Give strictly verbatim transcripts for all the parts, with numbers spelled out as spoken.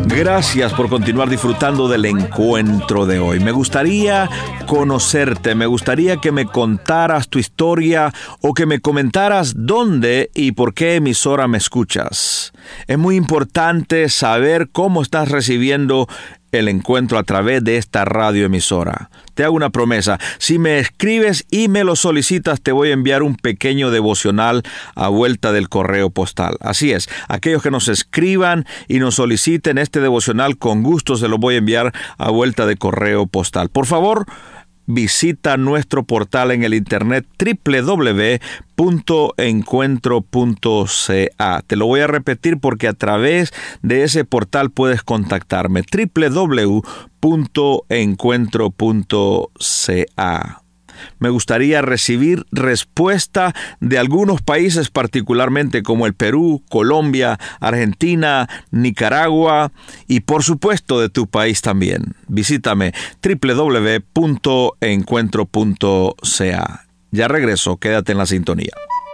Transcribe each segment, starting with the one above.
Gracias por continuar disfrutando del encuentro de hoy. Me gustaría conocerte, me gustaría que me contaras tu historia o que me comentaras dónde y por qué emisora me escuchas. Es muy importante saber cómo estás recibiendo el encuentro a través de esta radioemisora. Te hago una promesa. Si me escribes y me lo solicitas, te voy a enviar un pequeño devocional a vuelta del correo postal. Así es, aquellos que nos escriban y nos soliciten este devocional, con gusto se lo voy a enviar a vuelta de correo postal. Por favor, visita nuestro portal en el internet doble u doble u doble u punto encuentro punto c a. Te lo voy a repetir porque a través de ese portal puedes contactarme. doble u doble u doble u punto encuentro punto c a. Me gustaría recibir respuesta de algunos países particularmente como el Perú, Colombia, Argentina, Nicaragua y por supuesto de tu país también. Visítame doble u doble u doble u punto encuentro punto c a. Ya regreso, quédate en la sintonía.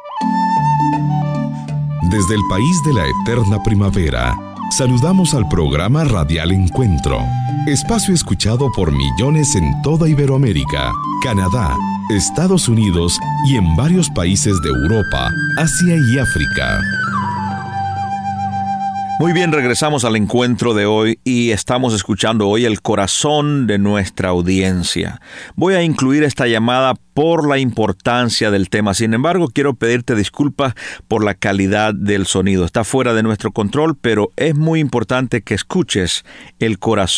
Desde el país de la eterna primavera, saludamos al programa radial Encuentro, espacio escuchado por millones en toda Iberoamérica, Canadá, Estados Unidos y en varios países de Europa, Asia y África. Muy bien, regresamos al encuentro de hoy y estamos escuchando hoy el corazón de nuestra audiencia. Voy a incluir esta llamada por la importancia del tema. Sin embargo, quiero pedirte disculpas por la calidad del sonido. Está fuera de nuestro control, pero es muy importante que escuches el corazón